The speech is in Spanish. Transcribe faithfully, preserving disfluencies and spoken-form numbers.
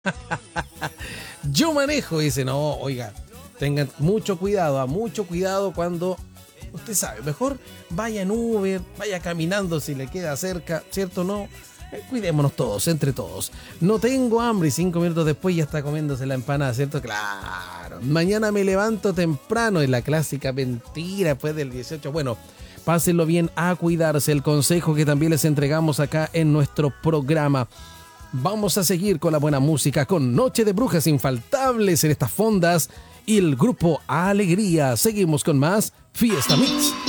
Yo manejo, dice, no, oiga, tengan mucho cuidado, a mucho cuidado cuando, usted sabe, mejor vaya en Uber, vaya caminando si le queda cerca, ¿cierto? No, eh, cuidémonos todos, entre todos. No tengo hambre y cinco minutos después ya está comiéndose la empanada, ¿cierto? Claro. Mañana me levanto temprano, es la clásica mentira después del dieciocho. Bueno, pásenlo bien, a cuidarse, el consejo que también les entregamos acá en nuestro programa. Vamos a seguir con la buena música, con Noche de Brujas infaltables en estas fondas y el grupo Alegría. Seguimos con más Fiesta Mix.